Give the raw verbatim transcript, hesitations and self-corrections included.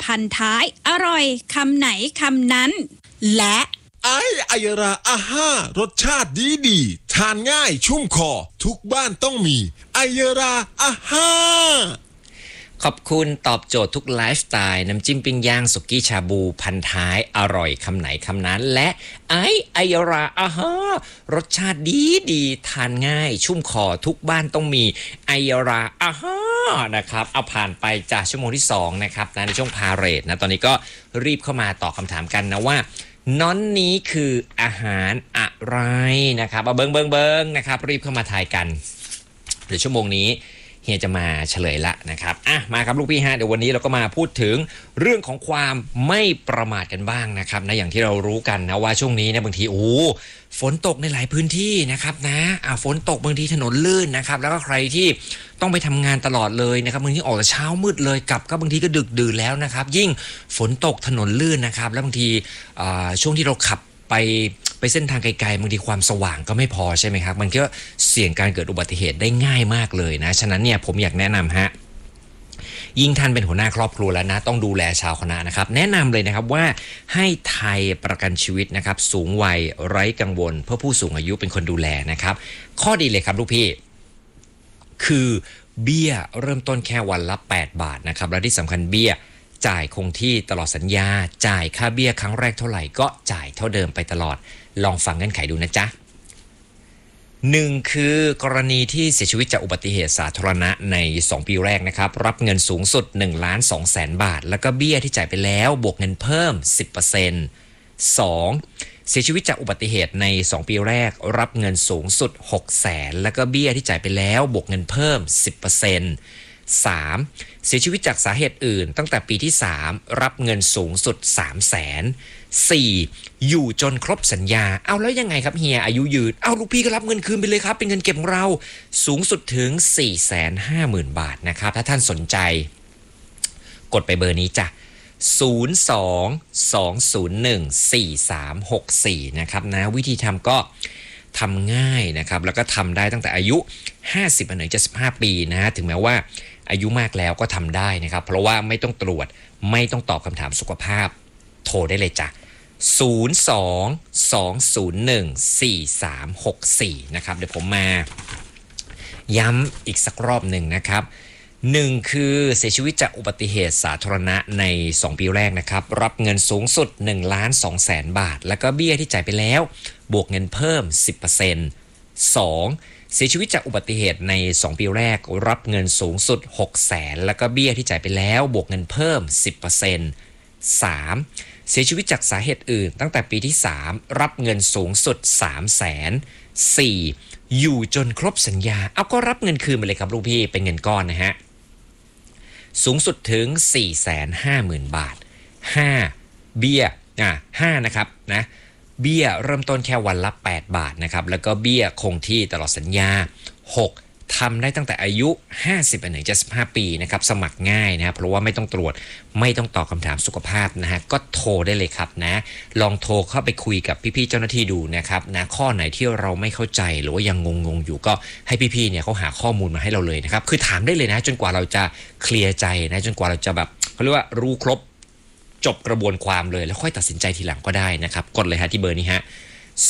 พันท้ายอร่อยคำไหนคำนั้นและไอไอยราอาห้ารสชาติดีดีทานง่ายชุ่มคอทุกบ้านต้องมีไอยราอาห้าขอบคุณตอบโจทย์ทุกไลฟ์สไตล์น้ำจิ้มปิ้งย่างสุกี้ชาบูพันท้ายอร่อยคำไหนคำนั้นและไอไอยราอาฮารสชาติดีดีทานง่ายชุ่มคอทุกบ้านต้องมีไอยราอาฮานะครับเอาผ่านไปจากชั่วโมงที่สองนะครับนะในช่วงพาเรดนะตอนนี้ก็รีบเข้ามาตอบคำถามกันนะว่าน้อนนี้คืออาหารอะไรนะครับเอาเบิ้งเบิ้งเบิ้งนะครับรีบเข้ามาทายกันเดี๋ยวชั่วโมงนี้เฮียจะมาเฉลยละนะครับอ่ะมาครับลูกพี่ฮะเดี๋ยววันนี้เราก็มาพูดถึงเรื่องของความไม่ประมาทกันบ้างนะครับนะอย่างที่เรารู้กันนะว่าช่วงนี้เนี่ยบางทีโอ้ฝนตกในหลายพื้นที่นะครับนะอ่ะฝนตกบางทีถนนลื่นนะครับแล้วก็ใครที่ต้องไปทำงานตลอดเลยนะครับบางทีออกแต่เช้ามืดเลยกลับก็บางทีก็ดึกดื่นแล้วนะครับยิ่งฝนตกถนนลื่นนะครับแล้วบางทีอ่าช่วงที่เราขับไปไปเส้นทางไกลๆบางทีความสว่างก็ไม่พอใช่ไหมครับมันก็เสี่ยงการเกิดอุบัติเหตุได้ง่ายมากเลยนะฉะนั้นเนี่ยผมอยากแนะนำฮะยิ่งท่านเป็นหัวหน้าครอบครัวแล้วนะต้องดูแลชาวคณะนะครับแนะนำเลยนะครับว่าให้ไทยประกันชีวิตนะครับสูงวัยไร้กังวลเพื่อผู้สูงอายุเป็นคนดูแลนะครับข้อดีเลยครับลูกพี่คือเบี้ยเริ่มต้นแค่วันละแปดบาทนะครับและที่สำคัญเบี้ยจ่ายคงที่ตลอดสัญญาจ่ายค่าเบี้ยครั้งแรกเท่าไหร่ก็จ่ายเท่าเดิมไปตลอดลองฟังเงื่อนไขดูนะจ๊ะหนึ่งคือกรณีที่เสียชีวิตจากอุบัติเหตุสาธารณะในสองปีแรกนะครับรับเงินสูงสุด หนึ่งล้านสองแสน บาทแล้วก็เบี้ยที่จ่ายไปแล้วบวกเงินเพิ่ม สิบเปอร์เซ็นต์ สองเสียชีวิตจากอุบัติเหตุในสองปีแรกรับเงินสูงสุด หกแสน แล้วก็เบี้ยที่จ่ายไปแล้วบวกเงินเพิ่ม สิบเปอร์เซ็นต์สามเสียชีวิตจากสาเหตุอื่นตั้งแต่ปีที่สามรับเงินสูงสุด สามแสน สี่อยู่จนครบสัญญาเอาแล้วยังไงครับเฮียอายุยืนเอาลูกพี่ก็รับเงินคืนไปเลยครับเป็นเงินเก็บของเราสูงสุดถึง สี่แสนห้าหมื่น บาทนะครับถ้าท่านสนใจกดไปเบอร์นี้จ้ะศูนย์ สอง สอง ศูนย์ หนึ่ง สี่ สาม หก สี่นะครับนะวิธีทำก็ทำง่ายนะครับแล้วก็ทำได้ตั้งแต่อายุห้าสิบถึงเจ็ดสิบห้าปีนะฮะถึงแม้ว่าอายุมากแล้วก็ทำได้นะครับเพราะว่าไม่ต้องตรวจไม่ต้องตอบคำถามสุขภาพโทรได้เลยจ้ะศูนย์ สอง สอง ศูนย์ หนึ่ง สี่ สาม หก สี่นะครับเดี๋ยวผมมาย้ำอีกสักรอบหนึ่งนะครับหนึ่งคือเสียชีวิตจากอุบัติเหตุสาธารณะในสองปีแรกนะครับรับเงินสูงสุด หนึ่งล้านสองแสน บาทแล้วก็เบี้ยที่จ่ายไปแล้วบวกเงินเพิ่ม สิบเปอร์เซ็นต์ สองเสียชีวิตจากอุบัติเหตุในสองปีแรกรับเงินสูงสุด หกแสน แล้วก็เบี้ยที่จ่ายไปแล้วบวกเงินเพิ่ม สิบเปอร์เซ็นต์ สามเสียชีวิตจากสาเหตุอื่นตั้งแต่ปีที่สามรับเงินสูงสุด สามแสน สี่อยู่จนครบสัญญาเอาก็รับเงินคืนไปเลยครับลูกพี่เป็นเงินก้อนนะฮะสูงสุดถึง สี่แสนห้าหมื่น บาทห้าเบี้ยอ่ะห้านะครับนะเบี้ยเริ่มต้นแค่วันละแปดบาทนะครับแล้วก็เบี้ยคงที่ตลอดสัญญาหกทำได้ตั้งแต่อายุห้าสิบถึงเจ็ดสิบห้าปีนะครับสมัครง่ายนะเพราะว่าไม่ต้องตรวจไม่ต้องตอบคำถามสุขภาพนะฮะก็โทรได้เลยครับนะลองโทรเข้าไปคุยกับพี่ๆเจ้าหน้าที่ดูนะครับนะข้อไหนที่เราไม่เข้าใจหรือว่ายังงงๆอยู่ก็ให้พี่ๆเนี่ยเขาหาข้อมูลมาให้เราเลยนะครับคือถามได้เลยนะจนกว่าเราจะเคลียร์ใจนะจนกว่าเราจะแบบเขาเรียกว่ารู้ครบจบกระบวนความเลยแล้วค่อยตัดสินใจทีหลังก็ได้นะครับกดเลยฮะที่เบอร์นี้ฮะ